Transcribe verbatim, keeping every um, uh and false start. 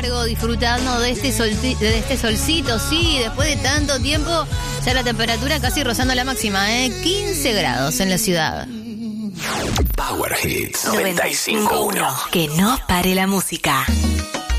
largo, disfrutando de este, solti- de este solcito, sí, después de tanto tiempo, ya la temperatura casi rozando la máxima, ¿eh? quince grados en la ciudad. Power Hits noventa y cinco punto uno. Que no pare la música.